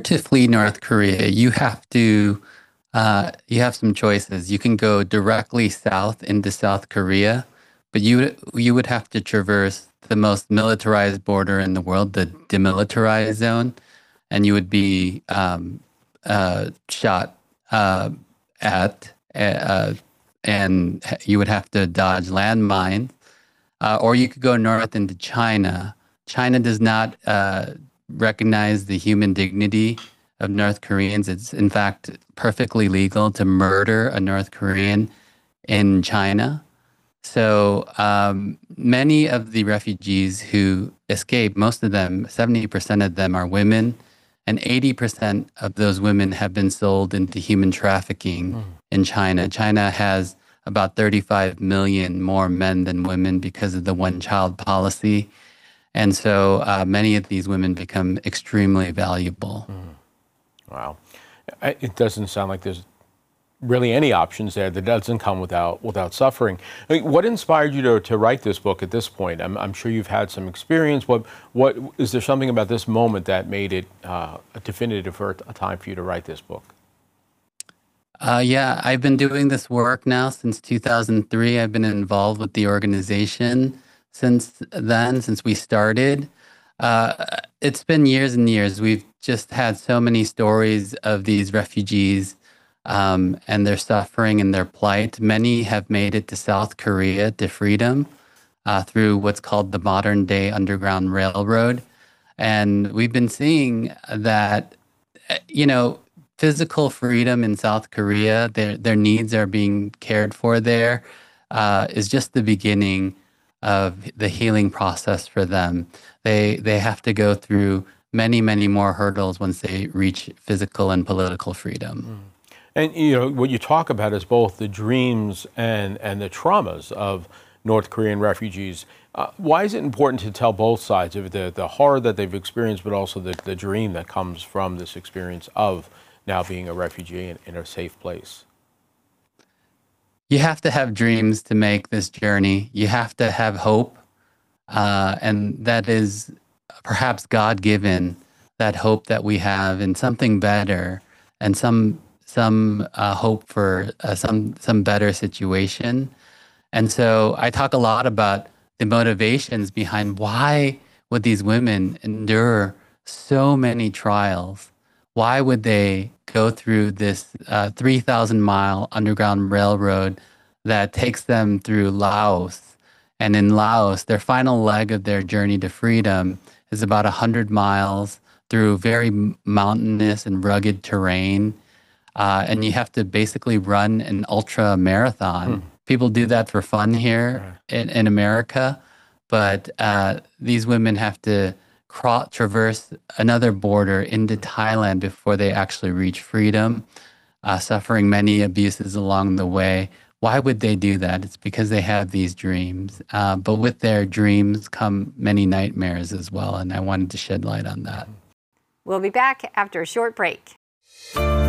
to flee North Korea, you have some choices. You can go directly south into South Korea, but you would have to traverse the most militarized border in the world, the demilitarized zone, and you would be shot at, and you would have to dodge landmines. Or you could go north into China. China does not recognize the human dignity of North Koreans. It's, in fact, perfectly legal to murder a North Korean in China. So many of the refugees who escape, most of them, 70% of them are women, and 80% of those women have been sold into human trafficking in China. China has about 35 million more men than women because of the one-child policy. And so many of these women become extremely valuable. Wow. It doesn't sound like there's really any options there that doesn't come without suffering. I mean, what inspired you to write this book at this point? I'm sure you've had some experience. What is there something about this moment that made it a definitive for a time for you to write this book? Yeah, I've been doing this work now since 2003. I've been involved with the organization since then, since we started. It's been years and years. We've just had so many stories of these refugees and their suffering and their plight. Many have made it to South Korea to freedom through what's called the modern day Underground Railroad. And we've been seeing that, physical freedom in South Korea, their needs are being cared for there, is just the beginning of the healing process for them. They have to go through many, many more hurdles once they reach physical and political freedom. And what you talk about is both the dreams and the traumas of North Korean refugees. Why is it important to tell both sides of it, the horror that they've experienced, but also the dream that comes from this experience of now being a refugee in a safe place? You have to have dreams to make this journey. You have to have hope, and that is perhaps God-given, that hope that we have in something better and some hope for some better situation. And so I talk a lot about the motivations behind why would these women endure so many trials? Why would they go through this 3,000-mile underground railroad that takes them through Laos? And in Laos, their final leg of their journey to freedom is about 100 miles through very mountainous and rugged terrain. And you have to basically run an ultra marathon. People do that for fun here in America, but these women have to traverse another border into Thailand before they actually reach freedom, suffering many abuses along the way. Why would they do that? It's because they have these dreams. But with their dreams come many nightmares as well, and I wanted to shed light on that. We'll be back after a short break.